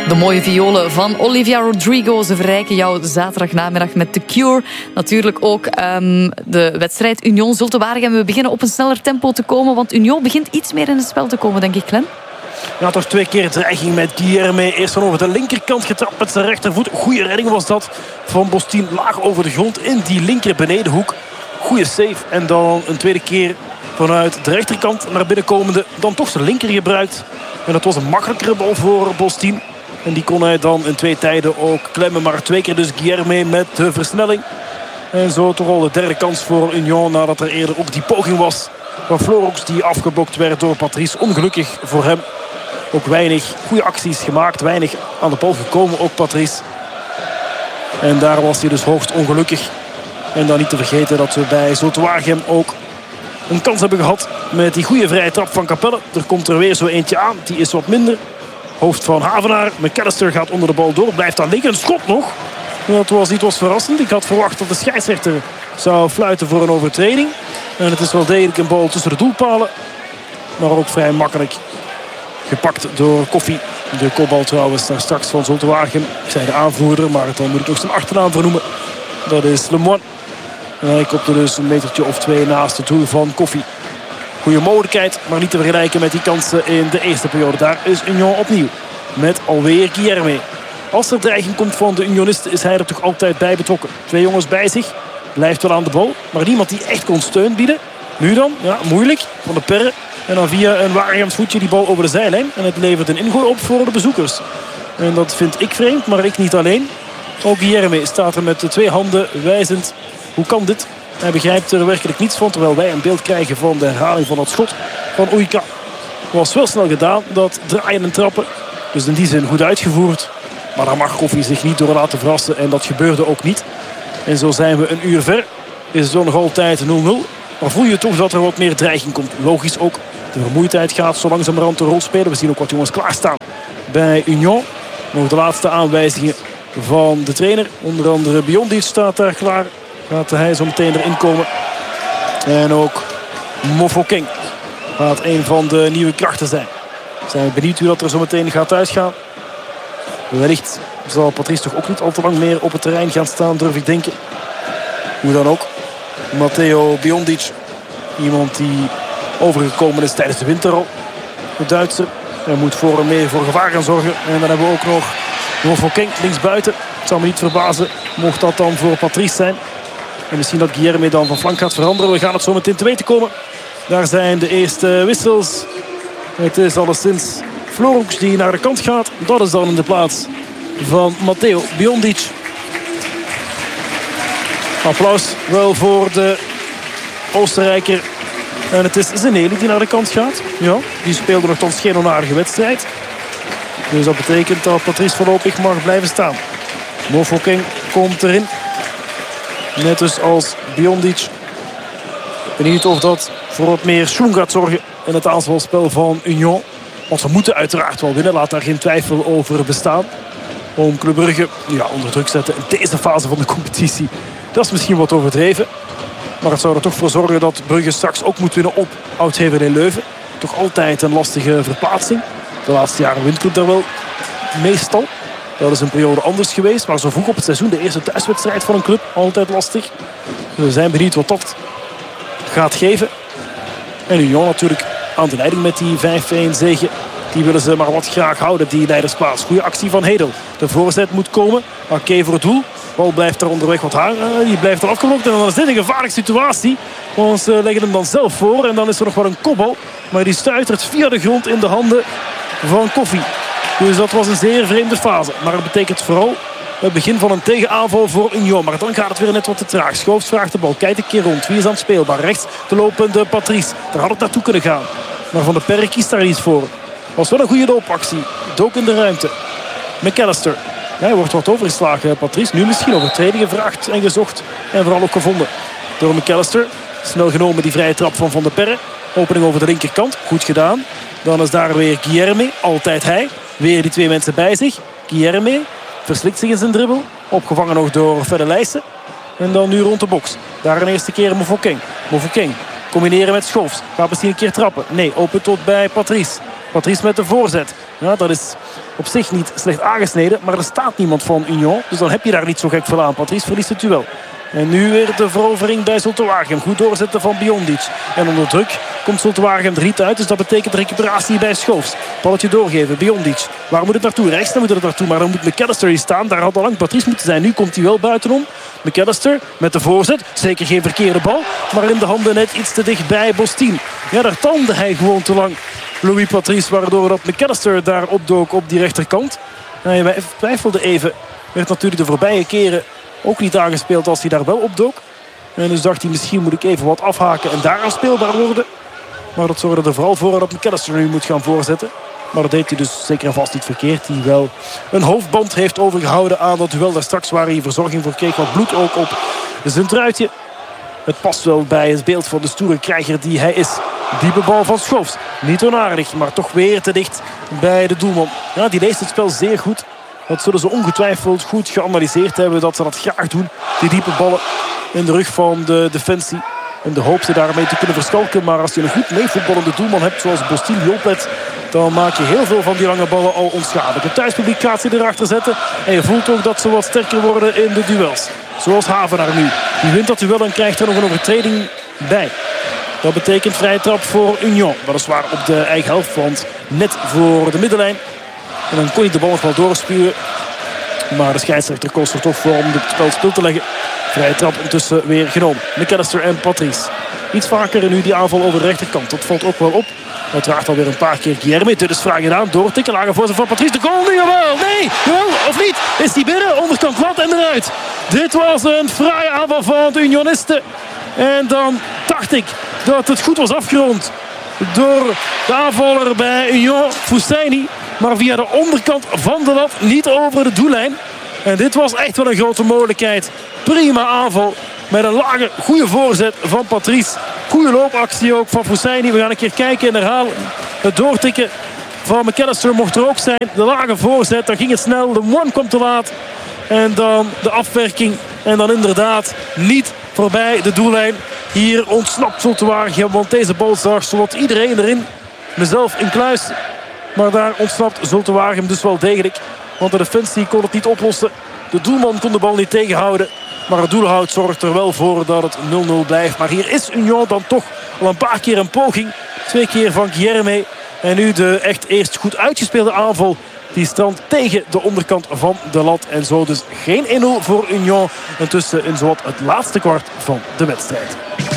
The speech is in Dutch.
De mooie violen van Olivia Rodrigo. Ze verrijken jou zaterdagnamiddag met The Cure. Natuurlijk ook de wedstrijd Union-Zulte Waregem. We beginnen op een sneller tempo te komen, want Union begint iets meer in het spel te komen, denk ik, Glenn. Ja, toch 2 keer dreiging met Guilherme. Eerst van over de linkerkant getrapt met zijn rechtervoet. Goeie redding was dat van Bostin. Laag over de grond in die linker benedenhoek. Goeie save. En dan een tweede keer vanuit de rechterkant naar binnen komende. Dan toch zijn linker gebruikt. En dat was een makkelijkere bal voor Bostin. En die kon hij dan in 2 tijden ook klemmen. Maar 2 keer dus Guilherme met de versnelling. En zo toch al de derde kans voor Union. Nadat er eerder ook die poging was van Florox die afgeblokt werd door Patrice. Ongelukkig voor hem. Ook weinig goede acties gemaakt. Weinig aan de bal gekomen, ook Patrice. En daar was hij dus hoogst ongelukkig. En dan niet te vergeten dat we bij Zulte Waregem ook een kans hebben gehad met die goede vrije trap van Capelle. Er komt er weer zo eentje aan. Die is wat minder. Hoofd van Havenaar. McAllister gaat onder de bal door. Blijft aan liggen. Een schot nog. Dat was niet verrassend. Ik had verwacht dat de scheidsrechter zou fluiten voor een overtreding. En het is wel degelijk een bal tussen de doelpalen. Maar ook vrij makkelijk gepakt door Koffie. De kopbal trouwens daar straks van Zulte Waregem. Ik zei de aanvoerder, maar dan moet ik nog zijn achternaam vernoemen. Dat is Lemoine. En hij kopte dus een metertje of 2 naast het doel van Koffie. Goede mogelijkheid, maar niet te vergelijken met die kansen in de eerste periode. Daar is Union opnieuw met alweer Guilherme. Als er dreiging komt van de Unionisten is hij er toch altijd bij betrokken. 2 jongens bij zich, blijft wel aan de bal. Maar niemand die echt kon steun bieden. Nu dan, ja, moeilijk, Van de Perre. En dan via een Waregems voetje die bal over de zijlijn. En het levert een ingooi op voor de bezoekers. En dat vind ik vreemd, maar ik niet alleen. Ook Guilherme staat er met de 2 handen wijzend. Hoe kan dit? Hij begrijpt er werkelijk niets van. Terwijl wij een beeld krijgen van de herhaling van het schot van Oika. Het was wel snel gedaan, dat draaien en trappen. Dus in die zin goed uitgevoerd. Maar daar mag Koffie zich niet door laten verrassen. En dat gebeurde ook niet. En zo zijn we een uur ver. Is het zo nog altijd 0-0. Maar voel je toch dat er wat meer dreiging komt. Logisch ook. De vermoeidheid gaat zo langzamerhand een rol spelen. We zien ook wat jongens klaarstaan bij Union. Nog de laatste aanwijzingen van de trainer. Onder andere Biondic staat daar klaar. Gaat hij zo meteen erin komen. En ook Mofokeng gaat een van de nieuwe krachten zijn. Zijn we benieuwd hoe dat er zo meteen gaat uitgaan. Wellicht zal Patrice toch ook niet al te lang meer op het terrein gaan staan, durf ik denken. Hoe dan ook. Matteo Biondic. Iemand die overgekomen is tijdens de winter al. De Duitser. Hij moet meer voor gevaar gaan zorgen. En dan hebben we ook nog Mofokeng linksbuiten. Het zal me niet verbazen mocht dat dan voor Patrice zijn. En misschien dat Guilherme dan van flank gaat veranderen. We gaan het zo meteen te weten komen. Daar zijn de eerste wissels. Het is alleszins Florox die naar de kant gaat. Dat is dan in de plaats van Matteo Biondic. Applaus wel voor de Oostenrijker. En het is Zeneli die naar de kant gaat. Ja, die speelde nogthans geen onaardige wedstrijd. Dus dat betekent dat Patrice voorlopig mag blijven staan. Mofokeng komt erin. Net dus als Biondic. Benieuwd of dat voor wat meer schoen gaat zorgen in het aanvalspel van Union. Want ze moeten uiteraard wel winnen. Laat daar geen twijfel over bestaan. Om Club Brugge onder druk zetten in deze fase van de competitie. Dat is misschien wat overdreven. Maar het zou er toch voor zorgen dat Brugge straks ook moet winnen op Oud-Heverlee Leuven. Toch altijd een lastige verplaatsing. De laatste jaren wint Club daar wel meestal. Dat is een periode anders geweest. Maar zo vroeg op het seizoen, de eerste thuiswedstrijd van een club, altijd lastig. We zijn benieuwd wat dat gaat geven. En Union natuurlijk aan de leiding met die 5-1 zege. Die willen ze maar wat graag houden, die leidersplaats. Goede actie van Hedel. De voorzet moet komen. Arquet voor het doel. Bal blijft er onderweg wat hangen. Die blijft er afgelokt. En dan is dit een gevaarlijke situatie. Want ze leggen hem dan zelf voor. En dan is er nog wel een kopbal. Maar die stuitert via de grond in de handen van Koffie. Dus dat was een zeer vreemde fase. Maar het betekent vooral het begin van een tegenaanval voor Union. Maar dan gaat het weer net wat te traag. Schoofs vraagt de bal. Kijkt een keer rond. Wie is aan het speelbaar? Rechts de lopende Patrice. Daar had het naartoe kunnen gaan. Maar Van der Perre kiest daar iets voor. Was wel een goede loopactie. Dook in de ruimte. McAllister. Ja, hij wordt wat overgeslagen, Patrice. Nu misschien overtreding gevraagd en gezocht. En vooral ook gevonden door McAllister. Snel genomen die vrije trap van Van der Perre. Opening over de linkerkant. Goed gedaan. Dan is daar weer Guilherme. Altijd hij. Weer die 2 mensen bij zich. Guilherme verslikt zich in zijn dribbel. Opgevangen nog door Felle Leijsen. En dan nu rond de box. Daar een eerste keer Mofokeng. Mofokeng combineren met Schoofs. Gaat misschien een keer trappen. Nee, open tot bij Patrice. Patrice met de voorzet. Ja, dat is op zich niet slecht aangesneden. Maar er staat niemand van Union. Dus dan heb je daar niet zo gek veel aan. Patrice verliest het duel. En nu weer de verovering bij Zulte Waregem. Goed doorzetten van Biondic. En onder druk komt Zulte Waregem er niet uit. Dus dat betekent recuperatie bij Schoofs. Balletje doorgeven. Biondic. Waar moet het naartoe? Rechts moet het naartoe. Maar dan moet McAllister hier staan. Daar had al lang Patrice moeten zijn. Nu komt hij wel buitenom. McAllister met de voorzet. Zeker geen verkeerde bal. Maar in de handen net iets te dicht bij Bostin. Ja, daar tandde hij gewoon te lang. Louis Patrice. Waardoor dat McAllister daar opdook op die rechterkant. Hij twijfelde even. Werd natuurlijk de voorbije keren ook niet aangespeeld als hij daar wel opdook. En dus dacht hij, misschien moet ik even wat afhaken en daaraan speelbaar worden. Maar dat zorgde er vooral voor dat McAllister nu moet gaan voorzetten. Maar dat deed hij dus zeker en vast niet verkeerd. Die wel een hoofdband heeft overgehouden aan dat duel daar straks, waar hij verzorging voor kreeg. Wat bloed ook op zijn truitje. Het past wel bij het beeld van de stoere krijger die hij is. Diepe bal van Schoofs. Niet onaardig, maar toch weer te dicht bij de doelman. Ja, die leest het spel zeer goed. Dat zullen ze ongetwijfeld goed geanalyseerd hebben. Dat ze dat graag doen. Die diepe ballen in de rug van de defensie. En de hoop ze daarmee te kunnen verschalken. Maar als je een goed meevoetballende doelman hebt, zoals Bostil die oplet, dan maak je heel veel van die lange ballen al onschadelijk. Het thuispubliek gaat ze erachter zetten. En je voelt ook dat ze wat sterker worden in de duels. Zoals Havenaar nu. Die wint dat duel en krijgt er nog een overtreding bij. Dat betekent vrije trap voor Union. Weliswaar op de eigen helft, want net voor de middenlijn. En dan kon hij de bal nog wel doorsturen. Maar de scheidsrechter koos er toch voor om het spel stil te leggen. Vrije trap ondertussen weer genomen. McAllister en Patrice. Iets vaker nu die aanval over de rechterkant. Dat valt ook wel op. Uiteraard alweer een paar keer Guilherme. Dus vraag gedaan. Doortikken. Lage voorzet van Patrice. De goal. Nee, jawel. Nee. Jawel. Of niet? Is die binnen? Onderkant plat en eruit. Dit was een fraaie aanval van de Unionisten. En dan dacht ik dat het goed was afgerond door de aanvaller bij Union, Fousseyni. Maar via de onderkant van de lat, niet over de doellijn. En dit was echt wel een grote mogelijkheid. Prima aanval met een lage, goede voorzet van Patrice. Goede loopactie ook van Fousseyni. We gaan een keer kijken en herhalen. Het doortikken van McAllister mocht er ook zijn. De lage voorzet, dan ging het snel. De one komt te laat. En dan de afwerking. En dan inderdaad niet voorbij de doellijn. Hier ontsnapt Zulte Waregem, want deze bal zag zowat iedereen erin. Mezelf in kluis. Maar daar ontsnapt Zulte Waregem dus wel degelijk. Want de defensie kon het niet oplossen. De doelman kon de bal niet tegenhouden. Maar het doelhoud zorgt er wel voor dat het 0-0 blijft. Maar hier is Union dan toch al een paar keer een poging. 2 keer van Guilherme. En nu de echt eerst goed uitgespeelde aanval. Die strandt tegen de onderkant van de lat. En zo dus geen 1-0 voor Union. Intussen in zowat het laatste kwart van de wedstrijd.